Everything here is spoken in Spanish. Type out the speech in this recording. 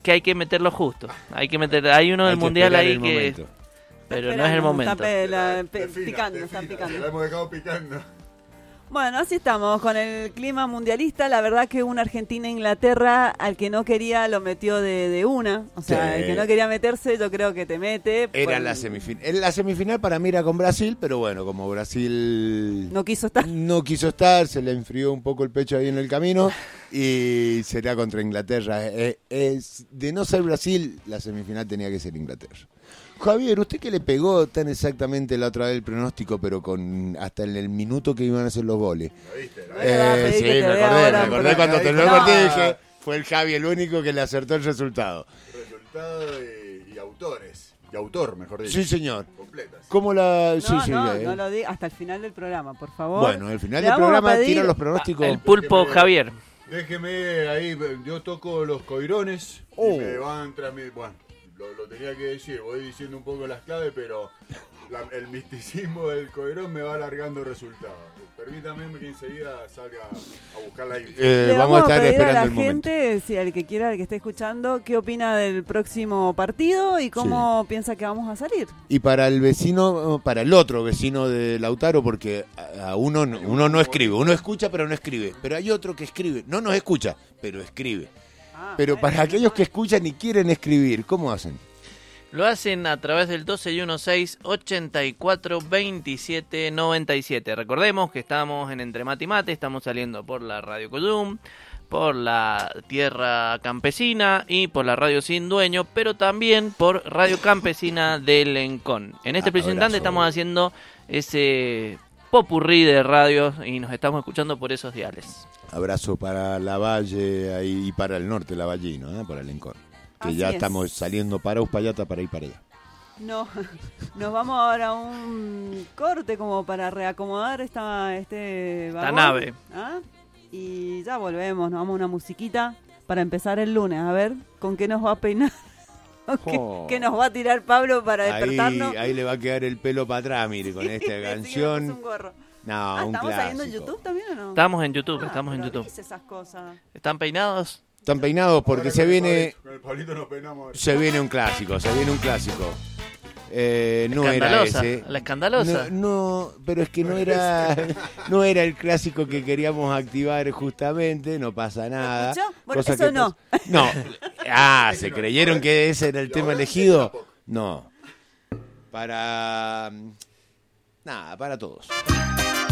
que hay que meterlo justo. Hay uno del mundial ahí que... Pero no es el momento. Están picando. La hemos dejado picando. Bueno, así estamos con el clima mundialista. La verdad que una Argentina-Inglaterra, al que no quería lo metió de una. O sea, el que no quería meterse, yo creo que te mete. Era la semifinal. La semifinal para mí era con Brasil, pero bueno, como Brasil no quiso estar, se le enfrió un poco el pecho ahí en el camino y será contra Inglaterra. De no ser Brasil, la semifinal tenía que ser Inglaterra. Javier, ¿usted que le pegó tan exactamente la otra vez el pronóstico, pero con hasta en el minuto que iban a hacer los goles? ¿Lo viste? Sí, me acordé cuando terminó el partido y dije, fue el Javi el único que le acertó el resultado. Resultado y autores. Y autor, mejor dicho. Sí, señor. Completas. ¿Cómo la...? No lo diga hasta el final del programa, por favor. Bueno, al final del programa tiran los pronósticos. El pulpo Javier. Déjeme ahí, yo toco los coirones y me van tras mí. Bueno, lo tenía que decir, voy diciendo un poco las claves, pero el misticismo del coirón me va alargando resultados. Permítame que enseguida salga a buscar la info. Vamos a estar esperando el momento. Le vamos a pedir a la gente, si al que quiera, al que esté escuchando, qué opina del próximo partido y cómo piensa que vamos a salir. Y para el otro vecino de Lautaro, porque a uno no escribe, uno escucha pero no escribe, pero hay otro que escribe, no nos escucha, pero escribe. Pero para aquellos que escuchan y quieren escribir, ¿cómo hacen? Lo hacen a través del 1216-842797. Recordemos que estamos en Entre Mate y Mate, estamos saliendo por la Radio Cuyum, por la Tierra Campesina y por la Radio Sin Dueño, pero también por Radio Campesina de Lencón. En este preciso instante estamos haciendo ese popurrí de radios y nos estamos escuchando por esos diales. Abrazo para la Valle ahí, y para el norte, la Vallino, para el Lencón. Que ya estamos saliendo para Uspallata para ir para allá. No, nos vamos ahora a un corte como para reacomodar esta nave. Y ya volvemos, nos vamos a una musiquita para empezar el lunes. A ver, ¿con qué nos va a peinar? ¿Qué nos va a tirar Pablo para despertarnos? Ahí le va a quedar el pelo para atrás, mire, con esta canción. Un gorro. No, un ¿estamos clásico. saliendo en YouTube también o no? Estamos en YouTube, ¿Qué dice esas cosas? ¿Están peinados? Están peinados porque se viene... Con el palito nos peinamos. Se viene un clásico. No era ese. La escandalosa. No, pero es que no era el clásico que queríamos activar justamente, no pasa nada. ¿Escuchó? Bueno, Cosa eso que no. No. ¿Se creyeron que ese era el tema elegido? No. Para todos.